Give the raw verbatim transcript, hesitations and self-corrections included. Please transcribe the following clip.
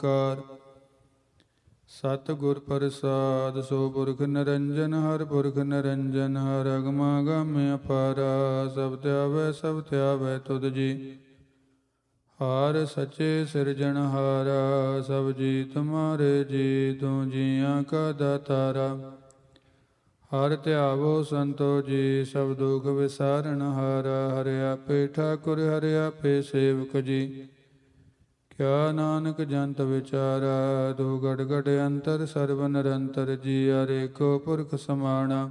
ਓੰਕਾਰ। ਸਤਿਗੁਰ ਪ੍ਰਸਾਦਿ ਸੋ ਪੁਰਖ ਨਿਰੰਜਨ ਹਰਿ ਪੁਰਖ ਨਿਰੰਜਨ ਹਰਿ ਅਗਮ ਅਗਮ ਅਪਾਰਾ। ਸਭ ਧਿਆਵੈ ਸਭ ਧਿਆਵੈ ਤੁਧ ਜੀ, ਹਰਿ ਸੱਚੇ ਸਿਰਜਣਹਾਰਾ। ਸਭ ਜੀ ਤੁਮਾਰੇ ਜੀ, ਤੂੰ ਜੀਆਂ ਕਾ ਦਾਤਾਰਾ। ਹਰਿ ਧਿਆਵੋ ਸੰਤੋ ਜੀ, ਸਭ ਦੁਖ ਵਿਸਾਰਣਹਾਰਾ। ਹਰਿ ਆਪੇ ਠਾਕੁਰ ਹਰਿ ਆਪੇ ਸੇਵਕ ਜੀ, ਕਿਆ ਨਾਨਕ ਜੰਤ ਵਿਚਾਰਾ। ਤੂੰ ਗੜ ਗੜ ਅੰਤਰ ਸਰਬ ਨਿਰੰਤਰ ਜੀ, ਹਰਿ ਏਕੋ ਪੁਰਖ ਸਮਾਣਾ।